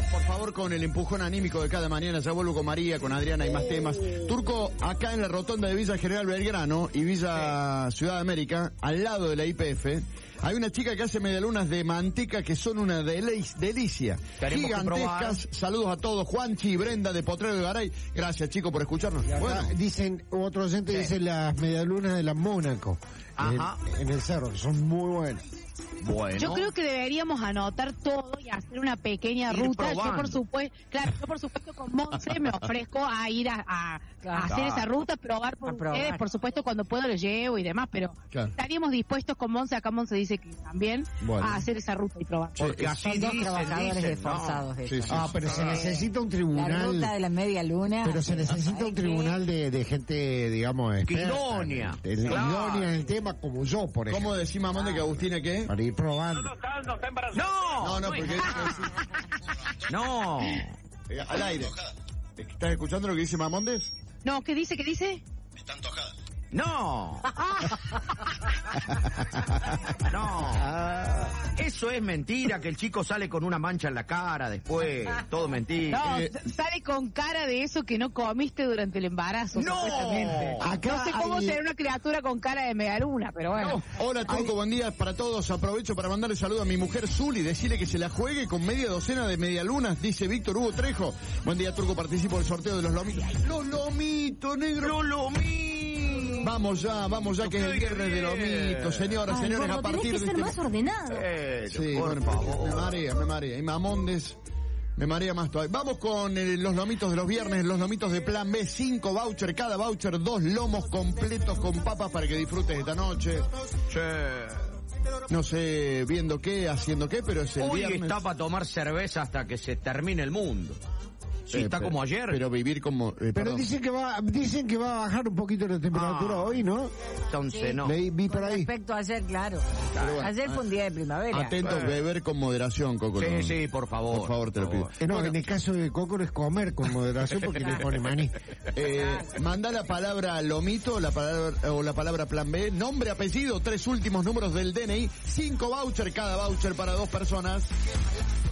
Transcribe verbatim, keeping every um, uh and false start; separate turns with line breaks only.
vamos por favor con el empujón anímico de cada mañana. Ya vuelvo con María, con Adriana y más temas. Turco, acá en la rotonda de Villa General Belgrano y Villa Ciudad de América, al lado de la I P F, hay una chica que hace medialunas de manteca que son una delicia, delicia. Gigantescas. Saludos a todos. Juanchi y Brenda de Potrero de Garay. Gracias, chicos, por escucharnos. Bueno,
dicen, otro oyente sí. dice las medialunas de la Mónaco.
Ajá.
En, en el cerro, que son muy buenas.
Bueno. Yo creo que deberíamos anotar todo y hacer una pequeña ir ruta. Probando. Yo por supuesto, claro, yo por supuesto con Monse me ofrezco a ir a, a, claro. a hacer esa ruta, probar por probar. ustedes, por supuesto cuando puedo lo llevo y demás, pero claro. estaríamos dispuestos con Monse, acá Monse dice que también bueno. a hacer esa ruta y probar.
Porque así son dos dicen, trabajadores dicen, esforzados.
No. Sí, sí, ah, pero se necesita un tribunal.
La ruta de la media luna.
Pero se necesita un tribunal de, de gente, digamos, experta,
idónea.
De, de claro. idónea en el tema como yo, por ejemplo.
¿Cómo decís, mamón, de que Agustina qué?
Para ir probando.
No, no, está embarazada. No, no, porque...
No.
Al aire. ¿Estás escuchando lo que dice Mamondes?
No, ¿qué dice? ¿Qué dice?
Está antojada.
No. No. Eso es mentira, que el chico sale con una mancha en la cara después. Todo mentira.
No, eh, sale con cara de eso que no comiste durante el embarazo.
No.
Acá no sé cómo hay... ser una criatura con cara de medialuna, pero bueno.
No. Hola, Turco, hay... buen día para todos. Aprovecho para mandarle saludo a mi mujer Zuli, decirle que se la juegue con media docena de medialunas, dice Víctor Hugo Trejo. Buen día, Turco, participo del sorteo de los lomitos. ¡Los lomitos, negro!
¡Los lomitos!
Vamos ya, vamos ya, que es el viernes de lomitos, señoras,
Ay,
señores,
gordo,
a partir
tenés que
de...
ser más ordenado.
Eh, sí, por bueno, favor. Me marea, me marea. Y Mamondes, me marea más todavía. Vamos con eh, los lomitos de los viernes, los lomitos de Plan B, cinco voucher, cada voucher, dos lomos completos con papas para que disfrutes esta noche.
Che.
No sé viendo qué, haciendo qué, pero es el
Hoy
viernes.
Está para tomar cerveza hasta que se termine el mundo. Sí, eh, está
pero,
como ayer.
Pero vivir como... Eh,
pero dicen que va dicen que va a bajar un poquito la temperatura ah, hoy, ¿no?
Entonces sí. no.
Leí, vi por ahí.
Respecto a ayer, claro. Bueno, ayer fue un día de primavera.
Atentos, beber con moderación, Coco.
Sí, no. sí, por favor.
Por favor, te lo pido.
Eh, no, bueno. En el caso de Coco es comer con moderación porque le pone maní.
Eh, manda la palabra lomito, la palabra o la palabra Plan B, nombre, apellido, tres últimos números del D N I, cinco voucher, cada voucher para dos personas.